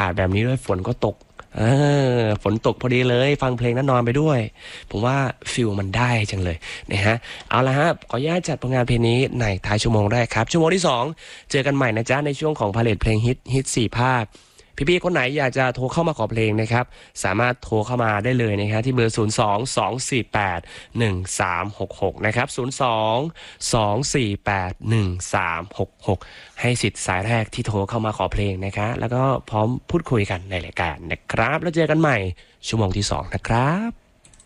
าศแบบนี้ด้วยฝนก็ตกฝนตกพอดีเลยฟังเพลงนั้นนอนไปด้วยผมว่าฟิลมันได้จังเลยนะฮะเอาละฮะขออนุญาตจัดผลงานเพลงนี้ในท้ายชั่วโมงแรกครับชั่วโมงที่2เจอกันใหม่นะจ๊ะในช่วงของพาเลทเพลงฮิต4ภาคพี่ๆคนไหนอยากจะโทรเข้ามาขอเพลงนะครับสามารถโทรเข้ามาได้เลยนะครับที่เบอร์02-248-1366นะครับ02-248-1366ให้สิทธิ์สายแรกที่โทรเข้ามาขอเพลงนะครับแล้วก็พร้อมพูดคุยกันในรายการนะครับแล้วเจอกันใหม่ชั่วโมงที่2นะครับ